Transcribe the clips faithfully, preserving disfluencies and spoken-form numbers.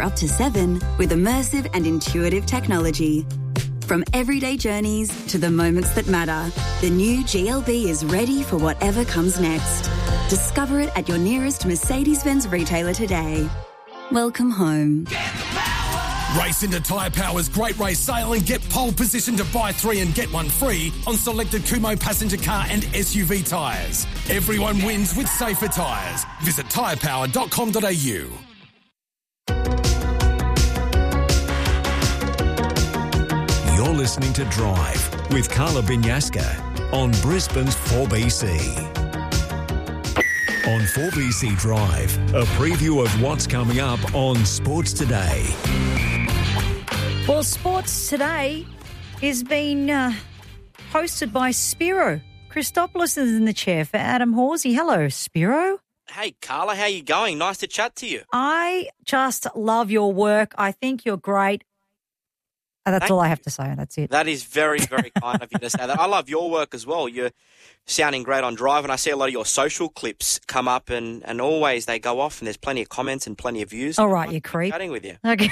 up to seven with immersive and intuitive technology. From everyday journeys to the moments that matter, the new G L B is ready for whatever comes next. Discover it at your nearest Mercedes-Benz retailer today. Welcome home. Race into Tyre Power's Great Race Sale and get pole position to buy three and get one free on selected Kumho passenger car and S U V tyres. Everyone wins with safer tyres. Visit tyre power dot com dot a u. You're listening to Drive with Carla Binyaska on Brisbane's four B C. On four B C Drive, a preview of what's coming up on Sports Today. Well, Sports Today is being uh, hosted by Spiro Christopoulos is in the chair for Adam Horsey. Hello, Spiro. Hey, Carla, how you going? Nice to chat to you. I just love your work. I think you're great. Uh, that's Thank all I you. have to say. That's it. That is very, very kind of you to say that. I love your work as well. You're sounding great on Drive, and I see a lot of your social clips come up, and, and always they go off, and there's plenty of comments and plenty of views. All right, you creep. Chatting with you. Okay.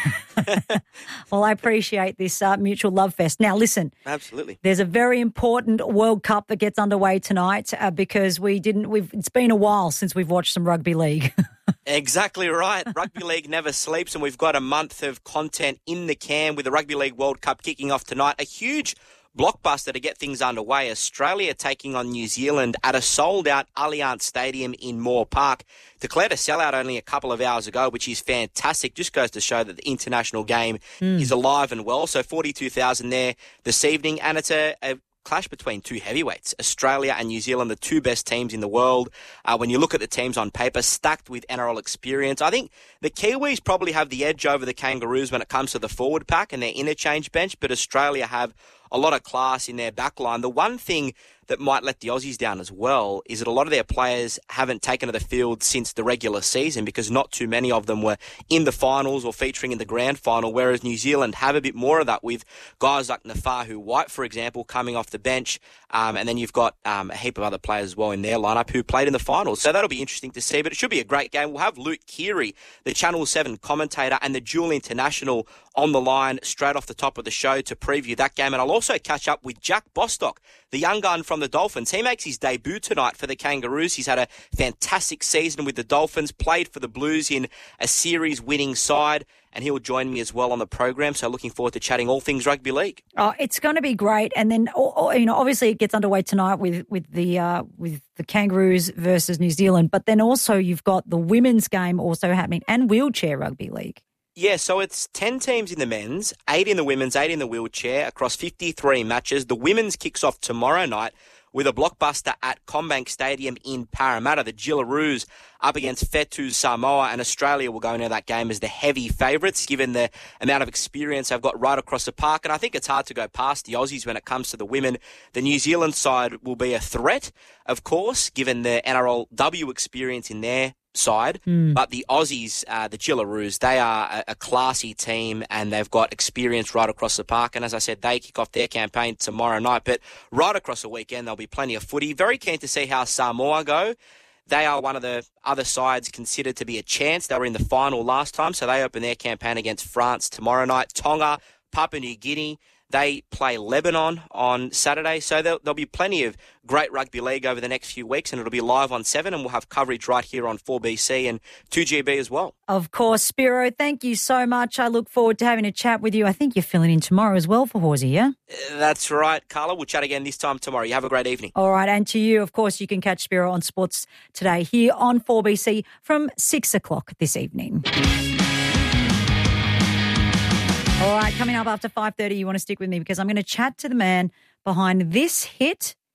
Well, I appreciate this uh, mutual love fest. Now, listen. Absolutely. There's a very important World Cup that gets underway tonight uh, because we didn't. We've. It's been a while since we've watched some rugby league. Exactly right. Rugby League never sleeps, and we've got a month of content in the can with the Rugby League World Cup kicking off tonight. A huge blockbuster to get things underway. Australia taking on New Zealand at a sold-out Allianz Stadium in Moore Park. Declared a sellout only a couple of hours ago, which is fantastic. Just goes to show that the international game mm. is alive and well. So forty-two thousand there this evening, and it's a, a clash between two heavyweights, Australia and New Zealand, the two best teams in the world. Uh, when you look at the teams on paper, stacked with N R L experience, I think the Kiwis probably have the edge over the Kangaroos when it comes to the forward pack and their interchange bench, but Australia have a lot of class in their backline. The one thing that might let the Aussies down as well is that a lot of their players haven't taken to the field since the regular season because not too many of them were in the finals or featuring in the grand final, whereas New Zealand have a bit more of that with guys like Nafahu White, for example, coming off the bench. Um, and then you've got um, a heap of other players as well in their lineup who played in the finals. So that'll be interesting to see, but it should be a great game. We'll have Luke Keary, the Channel seven commentator, and the dual international on the line straight off the top of the show to preview that game. And I'll also catch up with Jack Bostock, the young gun from the Dolphins. He makes his debut tonight for the Kangaroos. He's had a fantastic season with the Dolphins, played for the Blues in a series-winning side, and he'll join me as well on the program. So looking forward to chatting all things rugby league. Oh, it's going to be great. And then, you know, obviously it gets underway tonight with with the uh, with the Kangaroos versus New Zealand. But then also you've got the women's game also happening and wheelchair rugby league. Yeah, so it's ten teams in the men's, eight in the women's, eight in the wheelchair, across fifty-three matches. The women's kicks off tomorrow night with a blockbuster at CommBank Stadium in Parramatta. The Gillaroos up against Fetu Samoa, and Australia will go into that game as the heavy favourites, given the amount of experience they've got right across the park. And I think it's hard to go past the Aussies when it comes to the women. The New Zealand side will be a threat, of course, given the N R L W experience in their side, mm. but the Aussies, uh, the Gillaroos, they are a, a classy team and they've got experience right across the park. And as I said, they kick off their campaign tomorrow night, but right across the weekend there'll be plenty of footy. Very keen to see how Samoa go. They are one of the other sides considered to be a chance. They were in the final last time, so they open their campaign against France tomorrow night. Tonga, Papua New Guinea, they play Lebanon on Saturday, so there'll, there'll be plenty of great rugby league over the next few weeks, and it'll be live on seven, and we'll have coverage right here on four B C and two G B as well. Of course, Spiro, thank you so much. I look forward to having a chat with you. I think you're filling in tomorrow as well for Horsey, yeah? Uh, that's right, Carla. We'll chat again this time tomorrow. You have a great evening. All right, and to you, of course, you can catch Spiro on Sports Today here on four B C from six o'clock this evening. All right, coming up after five thirty, you want to stick with me because I'm going to chat to the man behind this hit